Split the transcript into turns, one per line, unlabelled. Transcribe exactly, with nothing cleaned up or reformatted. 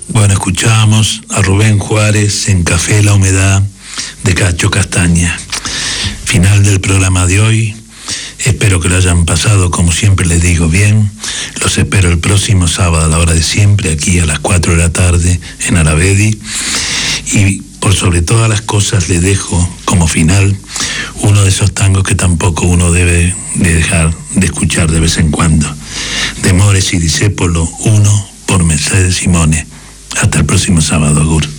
Bueno, escuchamos a Rubén Juárez en Café La Humedad de Cacho Castaña. Final del programa de hoy. Espero que lo hayan pasado, como siempre les digo, bien. Los espero el próximo sábado a la hora de siempre, aquí a las cuatro de la tarde en Aravedi. Y por sobre todas las cosas les dejo como final uno de esos tangos que tampoco uno debe de dejar de escuchar de vez en cuando. De Mores y Discépolo uno por Mercedes Simone. Hasta el próximo sábado, agur.